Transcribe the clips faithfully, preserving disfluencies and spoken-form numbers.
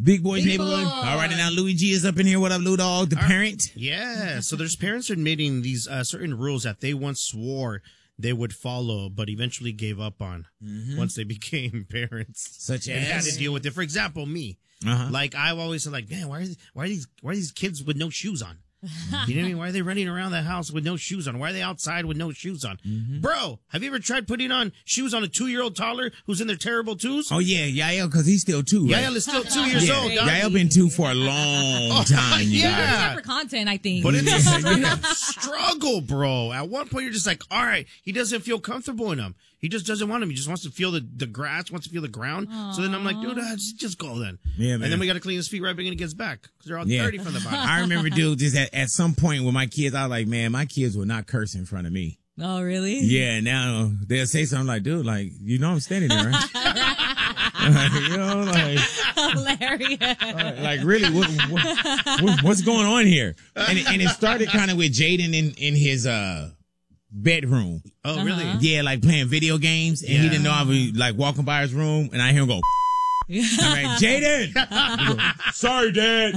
Big Boys Big Neighborhood. Boy. All right, and now Louis G is up in here. What up, Lou Dog, the parent? Yeah, so there's parents admitting these uh, certain rules that they once swore they would follow, but eventually gave up on Mhm. once they became parents. Such and had as? to deal with it. For example, me. Uh-huh. Like, I've always said, like, man, why are, these, why, are these, why are these kids with no shoes on? You know what I mean? Why are they running around the house with no shoes on? Why are they outside with no shoes on? Mm-hmm. Bro, have you ever tried putting on shoes on a two-year-old toddler who's in their terrible twos? Oh, yeah, Yael, because he's still two, right? Yael is still two years yeah. old, dog. Yael been two for a long time, you yeah. guys. It's time for content, I think. But it's a struggle, bro. At one point, you're just like, all right, he doesn't feel comfortable in them. He just doesn't want them. He just wants to feel the, the grass, wants to feel the ground. Aww. So then I'm like, dude, uh, just, just go then. Yeah, man. And then we got to clean his feet right when he gets back because they're all Yeah. dirty from the bottom. I remember, dude, just at, at some point with my kids, I was like, man, my kids will not curse in front of me. Oh, really? Yeah, now they'll say something like, dude, like, you know I'm standing there, right? You know, like, Hilarious. like really, what, what, what, what's going on here? And, it- and it started kind of with Jaden in, in his uh bedroom. Oh, really? Uh-huh. Yeah, like playing video games, and he Yeah. didn't know I was like walking by his room, and I hear him go, I'm like, Jaden! He go, sorry, Dad.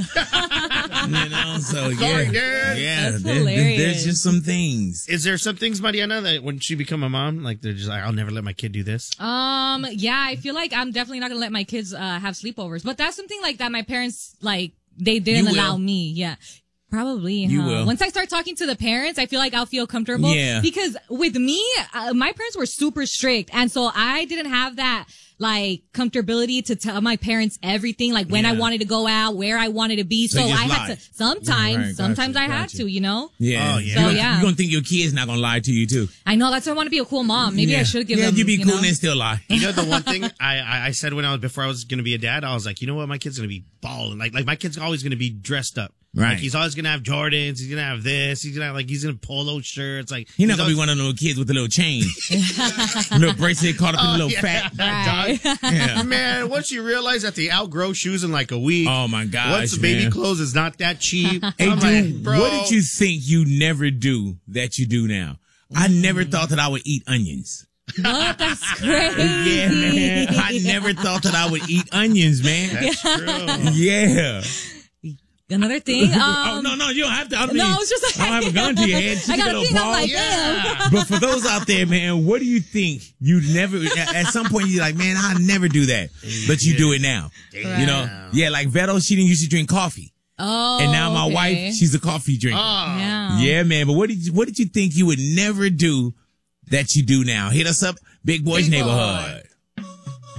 You know, so yeah. Sorry, Dad. Yeah, That's there- there- hilarious. there's just some things. Is there some things, Mariana, that when she become a mom, like they're just like, I'll never let my kid do this? Um, yeah, I feel like I'm definitely not gonna let my kids uh, have sleepovers, but that's something like that my parents like they didn't You will. allow me. Yeah. Probably. You huh? will. Once I start talking to the parents, I feel like I'll feel comfortable. Yeah. Because with me, uh, my parents were super strict. And so I didn't have that like comfortability to tell my parents everything, like when I Yeah. wanted to go out, where I wanted to be. So So, you I just had lied. to, sometimes, Right, right, sometimes gotcha, I had gotcha. to, you know? Yeah. Oh, yeah. So, You're gonna- yeah. You're gonna think your kid's not gonna lie to you too. I know, that's why I want to be a cool mom. Maybe yeah. I should give yeah, them, you be you cool know? and still lie. You know, the one thing I, I, I said when I was, before I was going to be a dad, I was like, you know what? My kid's going to be balling. Like, like my kid's always going to be dressed up. Right. Like he's always going to have Jordans. He's going to have this. He's going to have like, he's going to polo shirts. Like, He's not he's gonna be always- one of those kids with a little chain, little bracelet caught up in a little yeah. fat. Right. Dog. Yeah. Man, once you realize that they outgrow shoes in like a week. Oh my gosh, Once baby man. clothes is not that cheap. Hey, I'm dude, like, bro. what did you think you never do that you do now? I never thought that I would eat onions. What? That's crazy. Yeah, man. I never thought that I would eat onions, man. That's true. Yeah. Another thing. Um, oh, no, no, you don't have to. I, don't No, mean, I was just like, I don't have a gun to your head. Just I give got it a a thing. I'm pause. like, Yeah. damn. But for those out there, man, what do you think you never, at at some point you're like, man, I never do that. But you do it now. You know? Damn. Yeah, like Veto, she didn't used to drink coffee. Oh. And now my okay. wife, she's a coffee drinker. Oh. Yeah. Yeah, man. But what did you, what did you think you would never do that you do now? Hit us up, Big Boys Big Boy. Neighborhood.